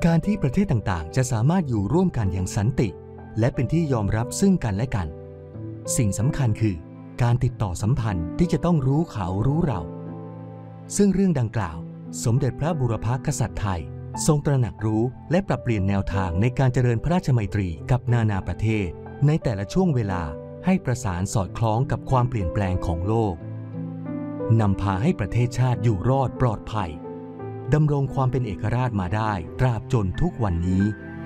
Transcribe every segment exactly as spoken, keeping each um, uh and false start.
การที่ประเทศต่างๆจะสามารถอยู่ร่วมกันอย่างสันติและเป็นที่ยอมรับซึ่งกันและกันสิ่งสำคัญคือการติดต่อสัมพันธ์ที่จะต้องรู้เขารู้เราซึ่งเรื่องดังกล่าวสมเด็จพระบูรพกษัตริย์ไทยทรงตระหนักรู้และปรับเปลี่ยนแนวทางในการเจริญพระราชมัยตรีกับนานาประเทศในแต่ละช่วงเวลาให้ประสานสอดคล้องกับความเปลี่ยนแปลงของโลกนำพาให้ประเทศชาติอยู่รอดปลอดภัยดำรงความเป็นเอกราชมาได้ตราบจนทุกวันนี้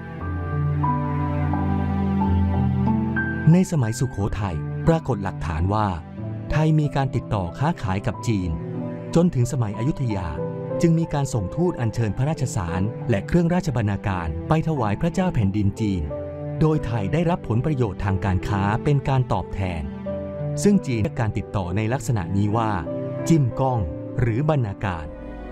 ในสมัยสุโขทัยปรากฏหลักฐานว่าไทยมีการติดต่อค้าขายกับจีนจนถึงสมัยอยุธยาจึงมีการส่งทูตอัญเชิญพระราชสารและเครื่องราชบรรณาการไปถวายพระเจ้าแผ่นดินจีนโดยไทยได้รับผลประโยชน์ทางการค้าเป็นการตอบแทนซึ่งจีนเรียกการติดต่อในลักษณะนี้ว่าจิ้มก้องหรือบรรณาการ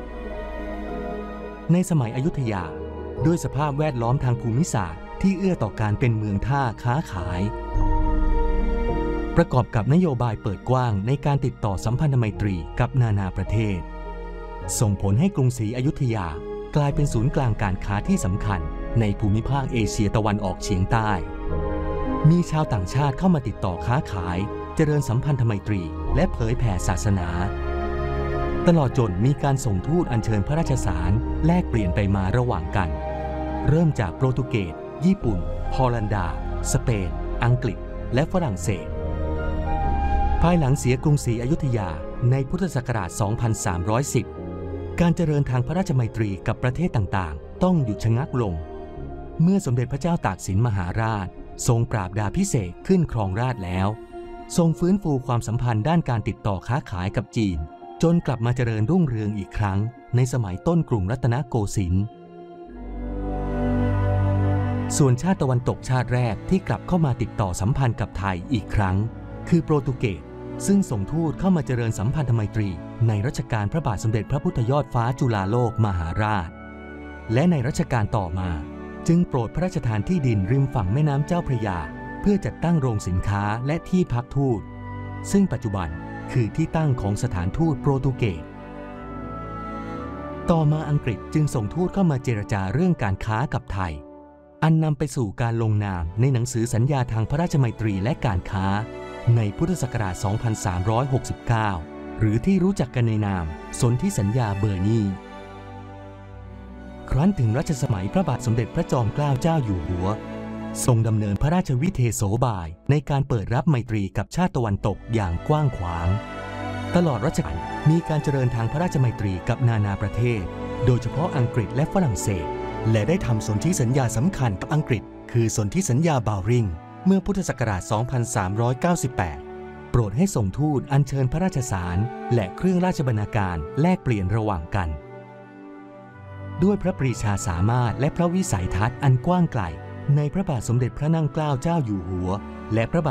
ในสมัยอยุธยาด้วยสภาพแวดล้อมทางภูมิศาสตร์ที่เอื้อต่อการเป็นเมืองท่าค้าขายประกอบกับนโยบายเปิดกว้างในการติดต่อสัมพันธไมตรีกับนานาประเทศส่งผลให้กรุงศรีอยุธยากลายเป็นศูนย์กลางการค้าที่สำคัญในภูมิภาคเอเชียตะวันออกเฉียงใต้มีชาวต่างชาติเข้ามาติดต่อค้าขายเจริญสัมพันธไมตรีและเผยแผ่ศาสนาตลอดจนมีการส่งทูตอัญเชิญพระราชสารแลกเปลี่ยนไปมาระหว่างกันเริ่มจากโปรตุเกสญี่ปุ่นฮอลันดาสเปนอังกฤษและฝรั่งเศสภายหลังเสียกรุงศรีอยุธยาในพุทธศักราช สองพันสามร้อยสิบ การเจริญทางพระราชมัยตรีกับประเทศต่างๆต้องหยุดชะงักลงเมื่อสมเด็จพระเจ้าตากสินมหาราชทรงปราบดาพิเศษขึ้นครองราชย์แล้วทรงฟื้นฟูความสัมพันธ์ด้านการติดต่อค้าขายกับจีนจนกลับมาเจริญรุ่งเรืองอีกครั้งในสมัยต้นกรุงรัตนโกสินทร์ส่วนชาติตะวันตกชาติแรกที่กลับเข้ามาติดต่อสัมพันธ์กับไทยอีกครั้งคือโปรตุเกสซึ่งส่งทูตเข้ามาเจริญสัมพันธไมตรีในรัชกาลพระบาทสมเด็จพระพุทธยอดฟ้าจุฬาโลกมหาราชและในรัชกาลต่อมาจึงโปรดพระราชทานที่ดินริมฝั่งแม่น้ำเจ้าพระยาเพื่อจัดตั้งโรงสินค้าและที่พักทูตซึ่งปัจจุบันคือที่ตั้งของสถานทูตโปรตุเกสต่อมาอังกฤษจึงส่งทูตเข้ามาเจรจาเรื่องการค้ากับไทยอันนำไปสู่การลงนามในหนังสือสัญญาทางพระราชมัยตรีและการค้าในพุทธศักราช สองพันสามร้อยหกสิบเก้า หรือที่รู้จักกันในนามสนธิสัญญาเบอร์นีครั้นถึงรัชสมัยพระบาทสมเด็จพระจอมเกล้าเจ้าอยู่หัวทรงดำเนินพระราชวิเทโสบายในการเปิดรับไมตรีกับชาติตะวันตกอย่างกว้างขวางตลอดรัชกาลมีการเจริญทางพระราชมัยตรีกับนานาประเทศโดยเฉพาะอังกฤษและฝรั่งเศสและได้ทำสนธิสัญญาสำคัญกับอังกฤษคือสนธิสัญญาบาวริงเมื่อพุทธศักราช สองพันสามร้อยเก้าสิบแปด โปรดให้ส่งทูตอัญเชิญพระราชสารและเครื่องราชบรรณาการแลกเปลี่ยนระหว่างกันด้วยพระปรีชาสามารถและพระวิสัยทัศน์อันกว้างไกลในพระบาทสมเด็จพระนั่งเกล้าเจ้าอยู่หัวและพระบาท